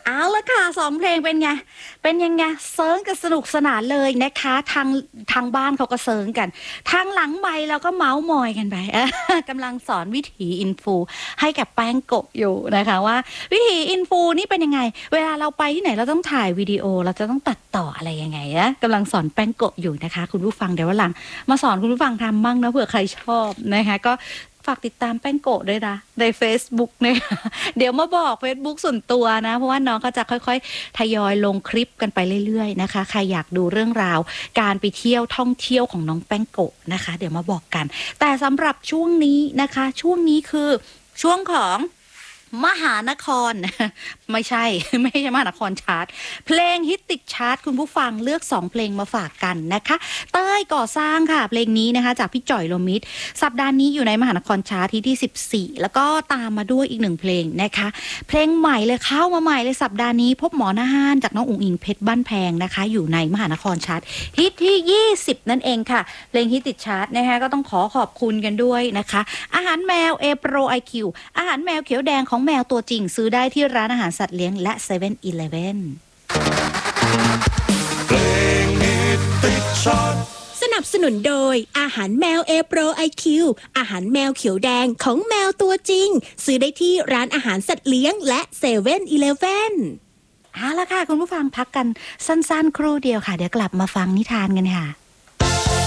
เอาละค่ะ2เพลงเป็นไงเป็นยังไงเซิร์งกันสนุกสนานเลยนะคะทางบ้านเขาก็เซิร์งกันทางหลังไมค์เราก็เมาส์มอยกันไปกำลังสอนวิถีอินฟูให้กับแป้งโกะอยู่นะคะว่าวิถีอินฟูนี่เป็นยังไงเวลาเราไปที่ไหนเราต้องถ่ายวิดีโอเราจะต้องตัดต่ออะไรยังไงนะกำลังสอนแป้งโกะอยู่นะคะคุณผู้ฟังเดี๋ยววันหลังมาสอนคุณผู้ฟังทำบ้างนะเผื่อใครชอบนะคะก็ฝากติดตามแป้งโกะด้วยนะใน Facebook นะคะเดี๋ยวมาบอก Facebook ส่วนตัวนะเพราะว่าน้องก็จะค่อยๆทยอยลงคลิปกันไปเรื่อยๆนะคะใครอยากดูเรื่องราวการไปเที่ยวท่องเที่ยวของน้องแป้งโกะนะคะเดี๋ยวมาบอกกันแต่สำหรับช่วงนี้นะคะช่วงนี้คือช่วงของมหานครไม่ใช่มหานครชาร์ตเพลงฮิตติดชาร์ตคุณผู้ฟังเลือก2เพลงมาฝากกันนะคะเต้ยก่อสร้างค่ะเพลงนี้นะคะจากพี่จ่อยโลมิตสัปดาห์นี้อยู่ในมหานครชาร์ตที่14แล้วก็ตามมาด้วยอีก1เพลงนะคะเพลงใหม่เลยเข้ามาใหม่เลยสัปดาห์นี้พบหมอหน้าห้านจากน้องอุ๋งอิงเพชรบ้านแพงนะคะอยู่ในมหานครชาร์ตฮิตที่20นั่นเองค่ะเพลงฮิตติดชาร์ตนะคะก็ต้องขอบคุณกันด้วยนะคะอาหารแมว A Pro IQ อาหารแมวเขียวแดงของแมวตัวจริงซื้อได้ที่ร้านอาหารสัตว์เลี้ยงและ7-Eleven สนับสนุนโดยอาหารแมว A Pro IQ อาหารแมวเขียวแดงของแมวตัวจริงซื้อได้ที่ร้านอาหารสัตว์เลี้ยงและ7-Eleven เอาละค่ะคุณผู้ฟังพักกันสั้นๆครู่เดียวค่ะเดี๋ยวกลับมาฟังนิทานกันค่ะ